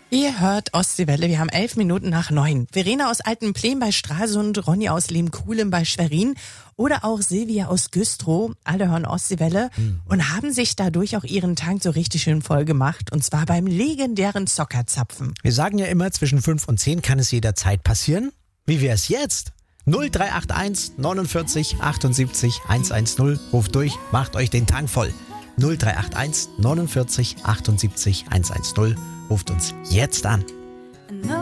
Ihr hört Ostseewelle, wir haben 11 Minuten nach 9. Verena aus Altenplehm bei Stralsund, Ronny aus Lehmkuhlen bei Schwerin oder auch Silvia aus Güstrow. Alle hören Ostseewelle und haben sich dadurch auch ihren Tank so richtig schön voll gemacht. Und zwar beim legendären Zockerzapfen. Wir sagen ja immer, zwischen 5 und 10 kann es jederzeit passieren. Wie wär's jetzt? 0381 49 78 110. Ruft durch, macht euch den Tank voll. 0381 49 78 110. Ruft uns jetzt an.